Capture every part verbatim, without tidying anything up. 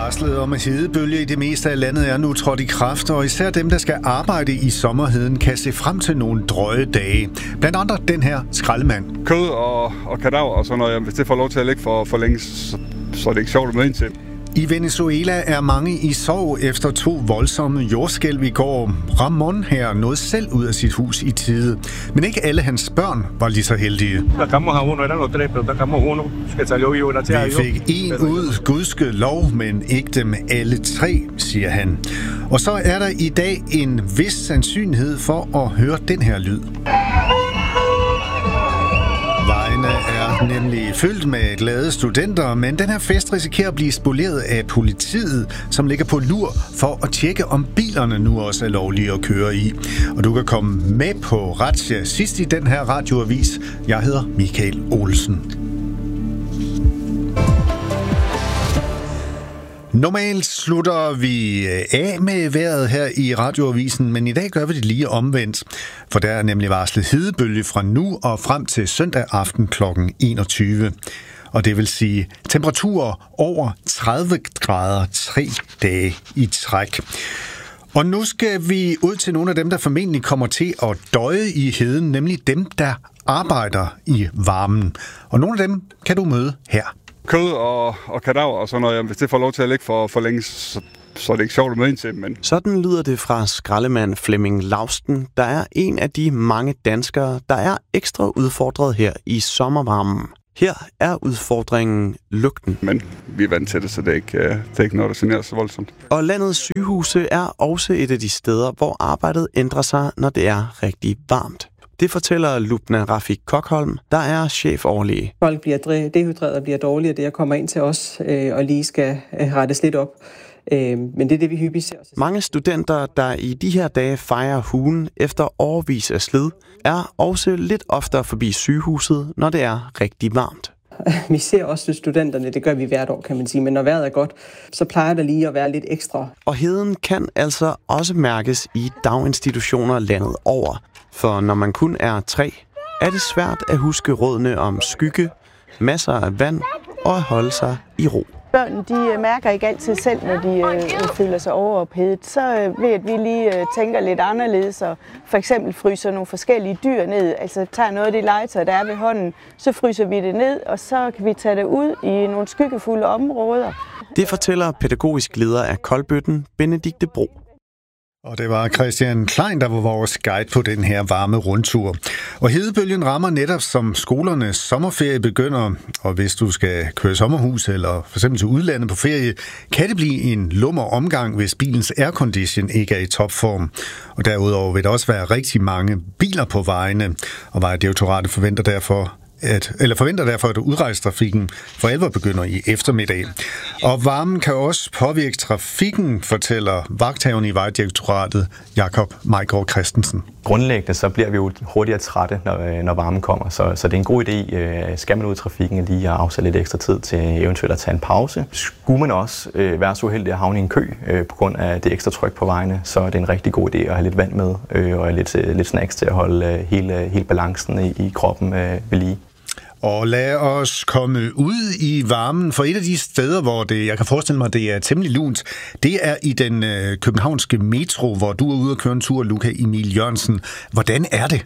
Varslet om at hedebølge i det meste af landet er nu trådt i kraft, og især dem, der skal arbejde i sommerheden, kan se frem til nogle drøje dage. Blandt andre den her skraldemand. Kød og, og kadaver og sådan noget, hvis det får lov til at ligge for, for længe, så, så er det ikke sjovt at møde ind til. I Venezuela er mange i sorg efter to voldsomme jordskælv i går. Ramon her nåede selv ud af sit hus i tide. Men ikke alle hans børn var lige så heldige. Vi fik en ud, gudske lov, men ikke dem alle tre, siger han. Og så er der i dag en vis sandsynlighed for at høre den her lyd. Vejene er nemlig fyldt med glade studenter, men den her fest risikerer at blive spoleret af politiet, som ligger på lur for at tjekke, om bilerne nu også er lovlige at køre i. Og du kan komme med på razzia sidst i den her radioavis. Jeg hedder Michael Olsen. Normalt slutter vi af med vejret her i radioavisen, men i dag gør vi det lige omvendt. For der er nemlig varslet hedebølge fra nu og frem til søndag aften klokken enogtyve. Og det vil sige temperaturer over tredive grader tre dage i træk. Og nu skal vi ud til nogle af dem, der formentlig kommer til at døje i heden, nemlig dem, der arbejder i varmen. Og nogle af dem kan du møde her. Kød og, og kadaver og sådan noget, hvis det får lov til at ligge for, for længe, så, så er det ikke sjovt at møde ind til. Men... Sådan lyder det fra skraldemand Flemming Lausten, der er en af de mange danskere, der er ekstra udfordret her i sommervarmen. Her er udfordringen lugten. Men vi er vant til det, så det er ikke, det er ikke noget, der generer så voldsomt. Og landets sygehuse er også et af de steder, hvor arbejdet ændrer sig, når det er rigtig varmt. Det fortæller Lubna Rafik Kokholm, der er chefoverlæge. Folk bliver dehydreret og bliver dårligere, det jeg kommer ind til os øh, og lige skal øh, rettes lidt op. Øh, men det er det, vi hyppigt ser. Mange studenter, der i de her dage fejrer hugen efter årevis af slid, er også lidt oftere forbi sygehuset, når det er rigtig varmt. Vi ser også studenterne, det gør vi hvert år, kan man sige, men når vejret er godt, så plejer der lige at være lidt ekstra. Og heden kan altså også mærkes i daginstitutioner landet over. For når man kun er tre, er det svært at huske rådene om skygge, masser af vand og at holde sig i ro. Børn, de mærker ikke altid selv, når de øh, føler sig overophedet. Så øh, ved at vi lige øh, tænker lidt anderledes og for eksempel fryser nogle forskellige dyr ned. Altså tager noget af det legetøj, der er ved hånden, så fryser vi det ned, og så kan vi tage det ud i nogle skyggefulde områder. Det fortæller pædagogisk leder af Koldbøtten, Benedikte Bro. Og det var Christian Klein, der var vores guide på den her varme rundtur. Og hedebølgen rammer netop som skolernes sommerferie begynder. Og hvis du skal køre i sommerhus eller for eksempel til udlandet på ferie, kan det blive en lummer omgang, hvis bilens aircondition ikke er i topform. Og derudover vil der også være rigtig mange biler på vejene. Og Vejdirektoratet forventer derfor, At, eller forventer derfor, at udrejsetrafikken for alvor begynder i eftermiddag. Og varmen kan også påvirke trafikken, fortæller vagthavende i Vejdirektoratet, Jakob Majgaard Christensen. Grundlæggende så bliver vi jo hurtigere trætte, når, når varmen kommer, så, så det er en god idé, skal man ud i trafikken, lige at afsætte lidt ekstra tid til eventuelt at tage en pause. Skulle man også øh, være så uheldig at havne i en kø øh, på grund af det ekstra tryk på vejene, så er det en rigtig god idé at have lidt vand med øh, og lidt, lidt snacks til at holde øh, hele, hele balancen i, i kroppen øh, ved lige. Og lad os komme ud i varmen, for et af de steder, hvor det, jeg kan forestille mig, det er temmelig lunt, det er i den øh, københavnske metro, hvor du er ude og køre en tur, Luca Emil Jørgensen. Hvordan er det?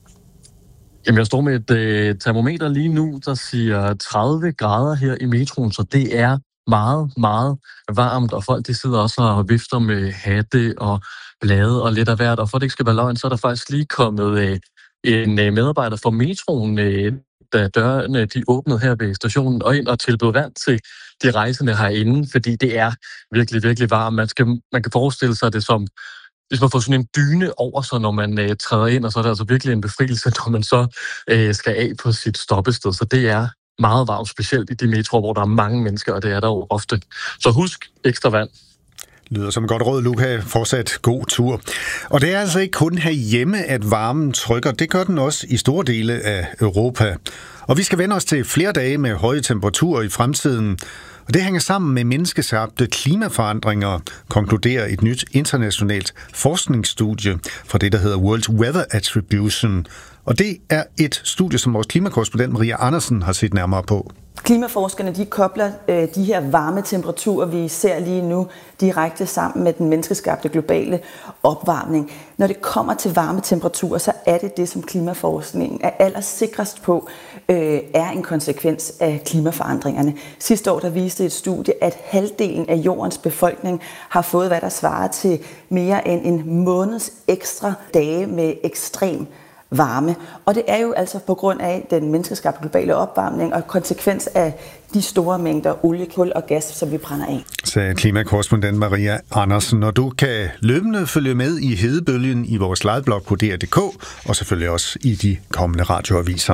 Jamen, jeg står med et øh, termometer lige nu, der siger tredive grader her i metroen, så det er meget, meget varmt, og folk de sidder også og vifter med hatte og blade og lidt af hvert, og for det ikke skal være løgn, så er der faktisk lige kommet øh, en øh, medarbejder fra metroen, øh, da dørene de åbnede her ved stationen, og ind og tilbød vand til de rejsende herinde, fordi det er virkelig, virkelig varmt. Man, skal, man kan forestille sig det som, hvis man får sådan en dyne over sig, når man øh, træder ind, og så er det altså virkelig en befrielse, når man så øh, skal af på sit stoppested. Så det er meget varmt, specielt i de metroer, hvor der er mange mennesker, og det er der jo ofte. Så husk ekstra vand. Lyder som godt råd, Luca. Fortsat god tur. Og det er altså ikke kun herhjemme, at varmen trykker. Det gør den også i store dele af Europa. Og vi skal vende os til flere dage med høje temperaturer i fremtiden. Og det hænger sammen med menneskeskabte klimaforandringer, konkluderer et nyt internationalt forskningsstudie fra det, der hedder World Weather Attribution. Og det er et studie, som vores klimakorrespondent Maria Andersen har set nærmere på. Klimaforskerne de kobler øh, de her varme temperaturer, vi ser lige nu, direkte sammen med den menneskeskabte globale opvarmning. Når det kommer til varme temperaturer, så er det det, som klimaforskningen er allersikrest på, øh, er en konsekvens af klimaforandringerne. Sidste år der viste et studie, at halvdelen af jordens befolkning har fået, hvad der svarer til mere end en måneds ekstra dage med ekstrem varme. Og det er jo altså på grund af den menneskeskabte globale opvarmning og konsekvens af de store mængder olie, kul og gas, som vi brænder af. Sagde klimakorrespondent Maria Andersen, og du kan løbende følge med i hedebølgen i vores liveblog på D R punktum d k og selvfølgelig også i de kommende radioaviser.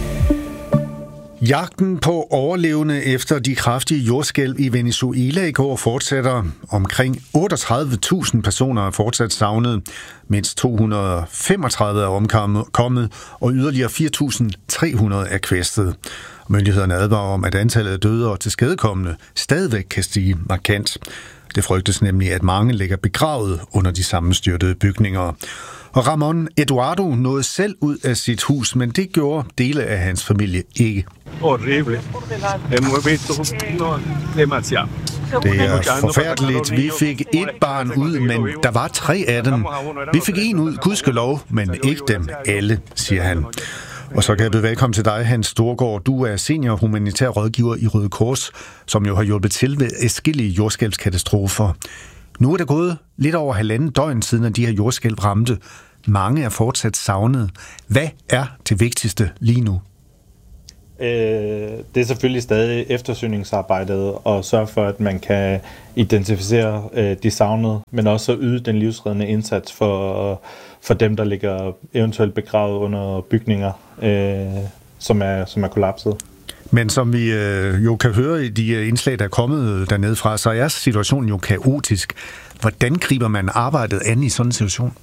Jagten på overlevende efter de kraftige jordskælv i Venezuela i går fortsætter. Omkring otteogtredive tusind personer er fortsat savnet, mens to hundrede og femogtredive er omkommet, og yderligere fire tusind tre hundrede er kvæstet. Myndighederne advarer om, at antallet af døde og tilskadekomne stadigvæk kan stige markant. Det frygtes nemlig, at mange ligger begravet under de sammenstyrtede bygninger. Og Ramon Eduardo nåede selv ud af sit hus, men det gjorde dele af hans familie ikke. Horrible. Det er forfærdeligt. Vi fik et barn ud, men der var tre af dem. Vi fik en ud, gudskelov, men ikke dem alle, siger han. Og så kan jeg byde velkommen til dig, Hans Storgård. Du er senior humanitær rådgiver i Røde Kors, som jo har hjulpet til ved adskillige jordskælvskatastrofer. Nu er det gået lidt over halvanden døgn siden, at de her jordskælv ramte. Mange er fortsat savnet. Hvad er det vigtigste lige nu? Øh, det er selvfølgelig stadig eftersøgningsarbejdet og sørge for, at man kan identificere øh, de savnede, men også yde den livsreddende indsats for, for dem, der ligger eventuelt begravet under bygninger, øh, som, er, som er kollapset. Men som vi øh, jo kan høre i de indslag, der er kommet dernede fra, så er situationen jo kaotisk. Hvordan griber man arbejdet an i sådan en situation?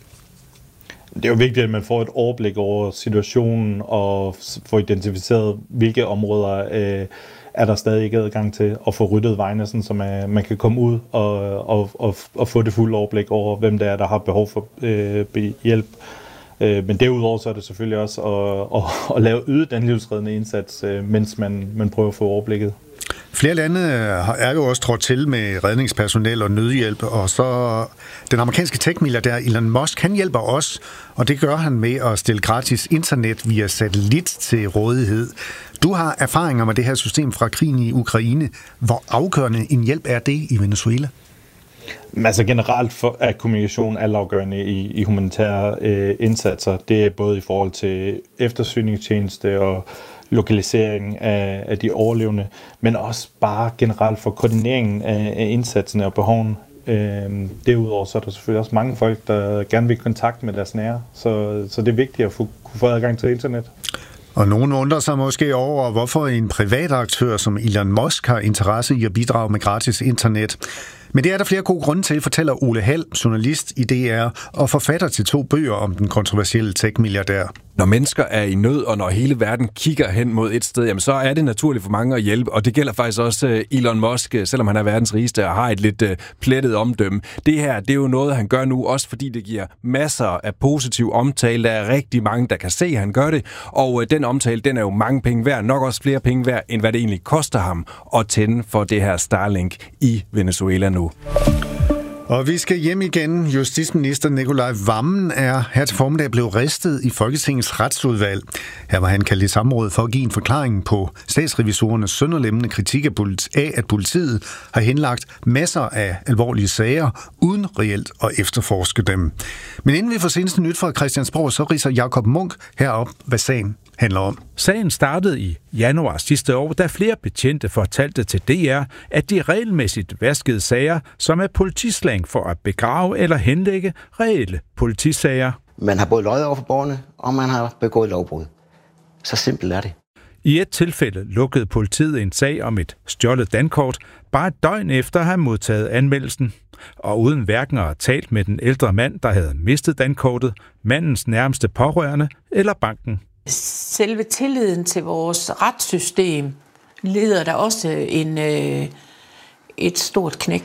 Det er jo vigtigt, at man får et overblik over situationen og får identificeret, hvilke områder øh, er der stadig ikke adgang til, og få ryddet vejene, sådan, så man, man kan komme ud og, og, og, og få det fulde overblik over, hvem det er, der har behov for øh, hjælp. Men derudover så er det selvfølgelig også at, at, at lave yde den livsreddende indsats, mens man, man prøver at få overblikket. Flere lande er jo også trådt til med redningspersonel og nødhjælp, og så den amerikanske tech-milliardær Elon Musk, han hjælper os, og det gør han med at stille gratis internet via satellit til rådighed. Du har erfaringer med det her system fra krigen i Ukraine. Hvor afgørende en hjælp er det i Venezuela? Altså generelt for, er kommunikation altafgørende i, i humanitære øh, indsatser. Det er både i forhold til eftersøgningstjeneste og lokalisering af, af de overlevende, men også bare generelt for koordineringen af, af indsatsene og behoven. Øh, derudover så er der selvfølgelig også mange folk, der gerne vil i kontakt med deres nære, så, så det er vigtigt at få, kunne få adgang til internet. Og nogen undrer sig måske over, hvorfor en privat aktør som Elon Musk har interesse i at bidrage med gratis internet. Men det er der flere gode grunde til, fortæller Ole Hald, journalist i D R og forfatter til to bøger om den kontroversielle tech-milliardær. Når mennesker er i nød, og når hele verden kigger hen mod et sted, jamen så er det naturligt for mange at hjælpe, og det gælder faktisk også Elon Musk, selvom han er verdens rigeste og har et lidt uh, plettet omdømme. Det her, det er jo noget, han gør nu, også fordi det giver masser af positiv omtale. Der er rigtig mange, der kan se, at han gør det, og uh, den omtale, den er jo mange penge værd, nok også flere penge værd, end hvad det egentlig koster ham at tænde for det her Starlink i Venezuela nu. Og vi skal hjem igen. Justitsminister Nicolai Wammen er her til formiddag blevet ristet i Folketingets retsudvalg. Her var han kaldt i samråd for at give en forklaring på statsrevisorernes sønderlemmende kritik af, at politiet har henlagt masser af alvorlige sager, uden reelt at efterforske dem. Men inden vi får seneste nyt fra Christiansborg, så ridser Jakob Munk herop, hvad sagen handler om. Sagen startede i januar sidste år, da flere betjente fortalte til D R, at de regelmæssigt vaskede sager, som er politislang for at begrave eller henlægge reelle politisager. Man har både løjet over for borgerne, og man har begået lovbrud. Så simpelt er det. I et tilfælde lukkede politiet en sag om et stjålet dankort, bare et døgn efter at have modtaget anmeldelsen. Og uden hverken at have talt med den ældre mand, der havde mistet dankortet, mandens nærmeste pårørende eller banken. Selve tilliden til vores retssystem lider der også en, øh, et stort knæk.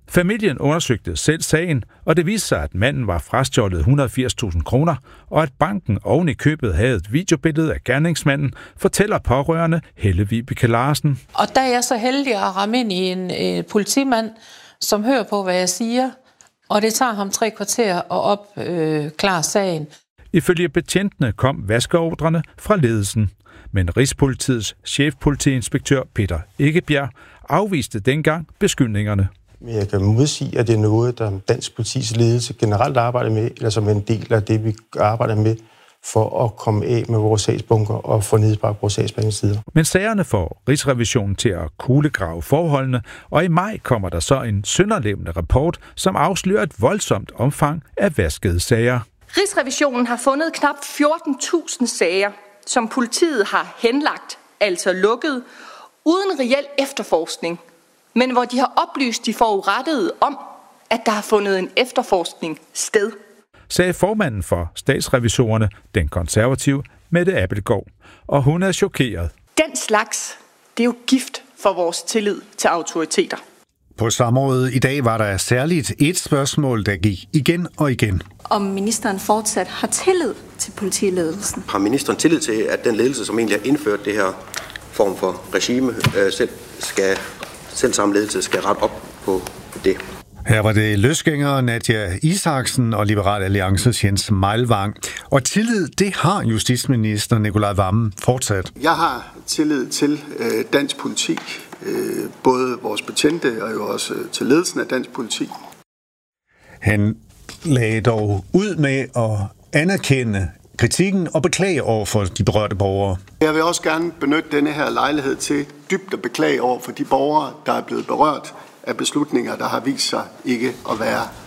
Familien undersøgte selv sagen, og det viste sig, at manden var frastjålet et hundrede og firs tusind kroner, og at banken oven i købet havde et videobillede af gerningsmanden, fortæller pårørende Helle Vibeke Larsen. Og der er jeg så heldig at ramme ind i en øh, politimand, som hører på, hvad jeg siger, og det tager ham tre kvarter at opklare øh, sagen. Ifølge betjentene kom vaskeordrene fra ledelsen, men Rigspolitiets chefpolitiinspektør Peter Eggebjerg afviste dengang beskyldningerne. Jeg kan modsige, at det er noget, der dansk politis ledelse generelt arbejder med, eller som en del af det, vi arbejder med for at komme af med vores sagsbunker og få nedbragt vores sagsbehandlingstider. Men sagerne får Rigsrevisionen til at kuglegrave forholdene, og i maj kommer der så en sønderlemmende rapport, som afslører et voldsomt omfang af vaskede sager. Rigsrevisionen har fundet knap fjorten tusind sager, som politiet har henlagt, altså lukket, uden reel efterforskning, men hvor de har oplyst de forurettede om, at der har fundet en efterforskning sted. Sagde formanden for statsrevisorerne, den konservative Mette Abildgaard, og hun er chokeret. Den slags, det er jo gift for vores tillid til autoriteter. På samrådet i dag var der særligt et spørgsmål, der gik igen og igen. Om ministeren fortsat har tillid til politiledelsen. Har ministeren tillid til, at den ledelse, som egentlig har indført det her form for regime, øh, selv, skal, selv samme ledelse skal rette op på det? Her var det løsgænger Nadia Isaksen og Liberal Alliances Jens Meilvang. Og tillid, det har justitsminister Nicolai Wammen fortsat. Jeg har tillid til øh, dansk politi, øh, både vores betjente og jo også øh, til ledelsen af dansk politi. Han lagde dog ud med at anerkende kritikken og beklage over for de berørte borgere. Jeg vil også gerne benytte denne her lejlighed til dybt at beklage over for de borgere, der er blevet berørt af beslutninger, der har vist sig ikke at være